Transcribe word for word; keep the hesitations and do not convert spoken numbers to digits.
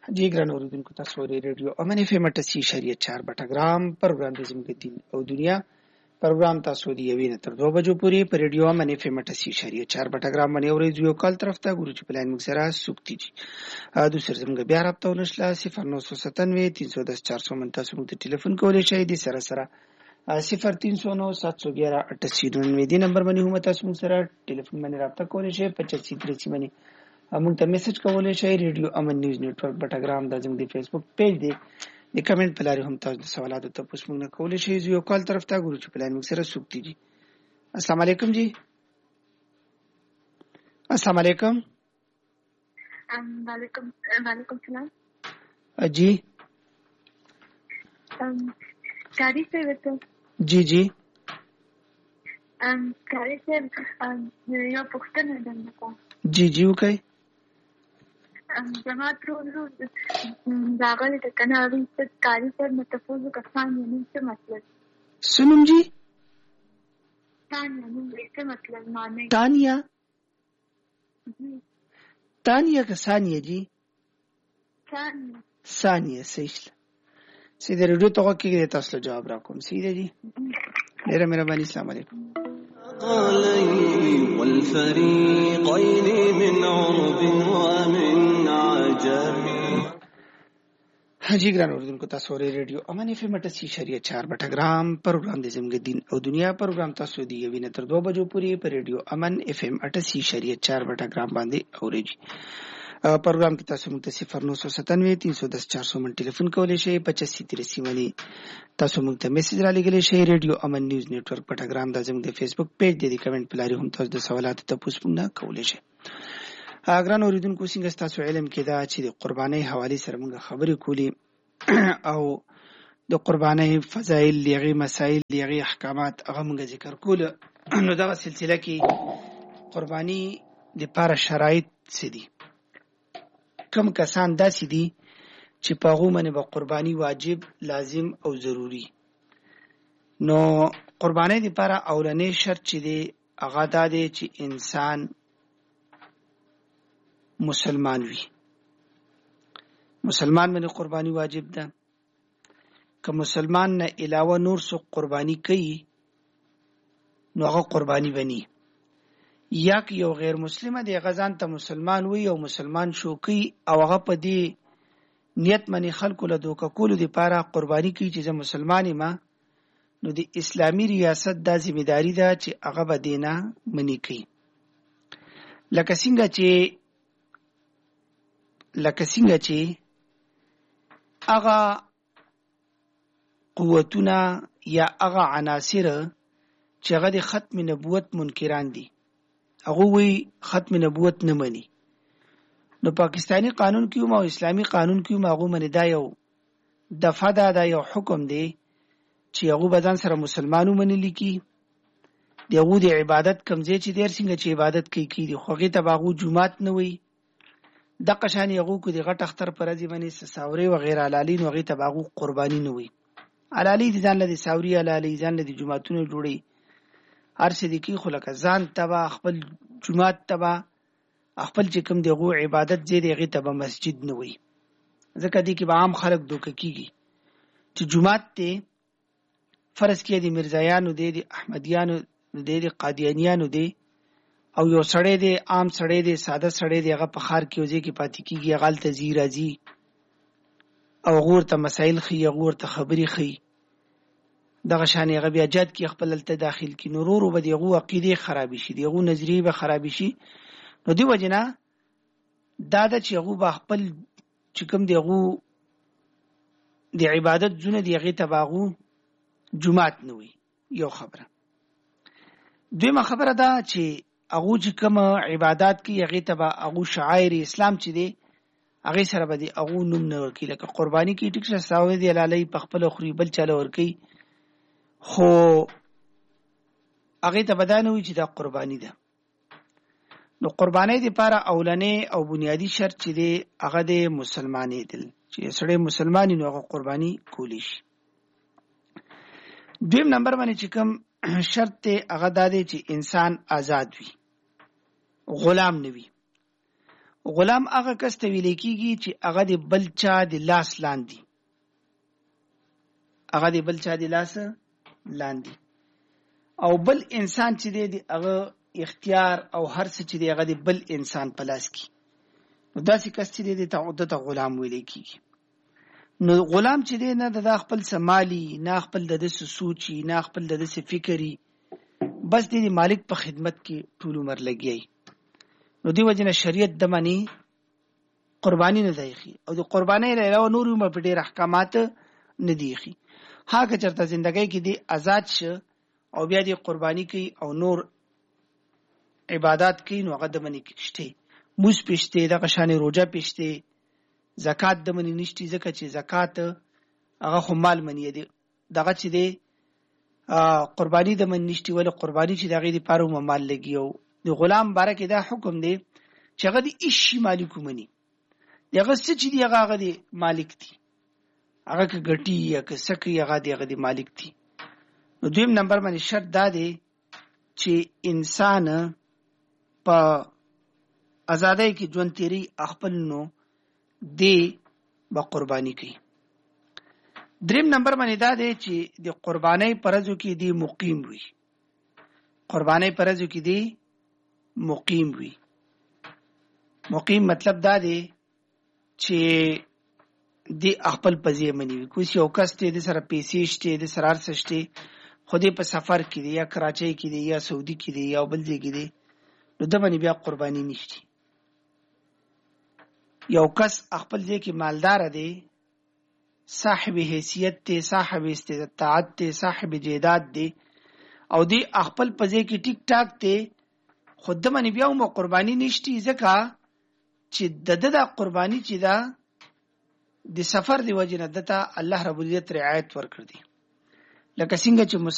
जी ګران اوریدونکو تاسو ورې ریډیو امن اف ام اٹھاسی اشاریه چار بټګرام پروګرام د زموږ دین او دنیا پروګرام تاسو دی یوې نه تر دوه بجو پورې پر ریډیو امن اف ام اٹھاسی اشاریه چار بټګرام باندې اورئ یو کال طرف ته ګورو چې پلان موږ سره سوکتی دي ا دوسر زموږ بیا رابطه ونشله صفر نو سو ستانوي تین سو دس چار سو من تاسو موږ ټلیفون کولای شئ د سره سره صفر تین سو نو سات سو ګیارہ اٹھاسی ننانوے دی نمبر باندې هم تاسو موږ سره ټلیفون باندې رابطه کولای شئ پچاسی تریسي باندې موږ ته میسج کولای شئ ریډیو امن نیوز نیټورک بټګرام د زموږ د فیسبوک پیج دی د کمنټ په لارې هم تاسو د سوالاتو ته پوښتنه موږ کولای شئ یو کال طرف ته ګورو چې پلان موږ سره سوکتی دي السلام علیکم جی السلام علیکم وعلیکم وعلیکم السلام جی کاری سے وته جی جی ام کاری سے یو پښتنه دنه جی جی وکي جماعت روز روز داغل د کناوی ست کاری پر متفوز کسان یعنی څه مطلب سنم جی تانیا نو څه مطلب معنی تانیا تانیا که ثانیه جی ثانیه ثانیه صحیح سیده ریډیو ته کې تاسو له جواب راکوم سیده جی ډیره مهرباني السلام علیکم والفريقين من عرب ومن عجم حاجی ګران اوردونکو تاسو ورې ریډیو امن اف ام اٹھاسی اشاریه چار بټګرام پروګرام د زموږ دین او دنیا پروګرام تاسو دی یوې نه تر دوه بجو پورې پر ریډیو امن اف ام اٹھاسی اشاریه چار بټګرام باندې اورئ پروګرام کې تاسو موږ ته صفر نو سو ستانوي تین سو دس چار سو من ټلیفون کولای شئ پچاسی تریسي باندې تاسو موږ ته میسج را لګولای شئ ریډیو امن نیوز نیټورک پټګرام د زموږ د فیسبوک پیج دی د کمنټ په لارې هم تاسو د سوالاتو ته پوښتنه کولای شئ ګران اوریدونکو څنګه تاسو علم کې دا چې د قربانۍ حواله سره موږ خبرې کولی او د قربانۍ فضایل لغي مسائل لغي احکامات هغه موږ ذکر کول نو دا سلسله کې قرباني د لپاره شرایط څه دي کوم کسان داسې دي چې په هغه باندې به قرباني واجب لازم او ضروری نو قربانۍ لپاره اولنې شرط چې دی هغه دا دی چې انسان مسلمان وي مسلمان باندې قرباني واجب ده که مسلمان نه علاوه نور څه قرباني کوي نو هغه قرباني بني یا که یو غیر مسلمه دی غزان ته مسلمان وي او مسلمان شو کوي او هغه په دې نیت باندې خلکو له دوکه کولو لپاره قرباني کوي چې مسلمان ما نو د اسلامی ریاست د ځمېداري ده چې هغه به دینه منی کوي لکه څنګه چې لکه څنګه چې هغه قوتونه یا هغه عناصر چې هغه د ختم نبوت منکران دي هغه وی ختم نبوت نه مني نو پاکستانی قانون کې او اسلامی قانون کې هغه منی دا یو دفعه دا یو حکم دی چې هغه بدن سره مسلمانو منل کی دغه د عبادت کمزې چې دیر څنګه چې عبادت کوي کی دی خوږه تباغو جمعات نه وي د قشانی هغه کو د غټ اختر پر ځی باندې ساوري و غیر علالین و غیر تباغو قربانی نه وي علالی دي ځان له ساوري علالی ځان له جمعتونو جوړي هر څه دي کی خلک ځان تبا خپل جمعات تبا خپل چې کوم دغه عبادت زی دغه تبا مسجد نه وي ځکه دي کې به عام خلک دوک کیږي چې جمعات ته فرض کې دي مرزایانو دي دي احمدیانو دي دي قادیانیانو دي او یو سړی دی عام سړی دی ساده سړی دی هغه په خار کې وځي کې پاتې کیږي غلط زی راځي او غور ته مسائل خي غور ته خبري خي دغه شان هغه بیا جد کې خپل ته داخل کې نورور وب دیغه عقیده خراب شي دیغه نظریه به خراب شي نو دی وجنه دا د چې هغه به خپل چې کوم دیغه د عبادت زونه دیغه تباغو جمعات نه وي یو خبره دویمه خبره دا چې هغه چې کوم عبادت کې هغه تبع هغه شعائر اسلام چې دی هغه سره به دی هغه نوم نه ورکی لکه قرباني کې ټیک شه ساوي دی لاله په خپل خوري بل چاله ورکی خو هغه ته بدانه وي چې دا قرباني ده نو قرباني لپاره اولنې او بنیادی شرط چې دی هغه د مسلمانې دل چې سړی مسلمانې نو هغه قرباني کولی شي دویم نمبر باندې چې کوم شرط ته هغه د دې چې انسان آزاد وي غلام نه وي غلام هغه کس ته ویل کیږي چې هغه د بل چا د لاس لاندې هغه د بل چا د لاس لاندې او بل انسان چې دی هغه اختیار او هر څه چې دی هغه د بل انسان په لاس کې نو داسې کس چې دی ته غلام ویل کیږي. نو غلام چې دی نه د خپل سمالي نه خپل د دې سوچي نه خپل د دې فکرې بس د مالک په خدمت کې ټول عمر لګي. نو دی وجنه شریعت د معنی قرباني نه دیخي او د قرباني له علاوه نور عمر په ډېر احکامات نه دیخي. هغه چرته ژوندۍ کې دی آزاد شه او بیا دی قرباني کوي او نور عبادت کوي نو هغه د منی کېشته موس پېشته د قشانه روزه پېشته زکات د منی نشتی زکه چې زکات هغه خو مال منی دی دغه چې دی قرباني د من نشتی ول قرباني چې دغه دی پاره مال لګیو. د غلام بارکه دا حکم دی چې هغه دی هیڅ مالک منی دغه څه چې دی هغه دی مالک دی هغه کې ګټي یا که سکی هغه دی هغه دی مالک دی. نو دویم نمبر باندې شرط دا دی چې انسان په آزادۍ کې ژوند تیری خپل نو دی با قربانی کوي. دریم نمبر باندې دا دی چې د قربانۍ پرځو کې دی مقیم وي قربانۍ پرځو کې دی مقیم وي. مقیم مطلب دا دی چې دی خپل پځې منی وي. کوم یو کس ته د سره پیسې شته د سرار سشته خو دې په سفر کې دی یا کراچۍ کې دی یا سعودي کې دی یا بل ځای کې دی نو د باندې بیا قرباني نشته. یو کس خپل ځای کې مالدار دی صاحب حیثیت ته صاحب استطاعت ته صاحب جیدات دی او دی خپل پځې کې ټیک ټاک ته خود د باندې بیا مو قرباني نشته ځکه چې د د قرباني چې دا د سفر دی وجنه دته الله رب العزت رعایت ورکړي. لکه څنګه چې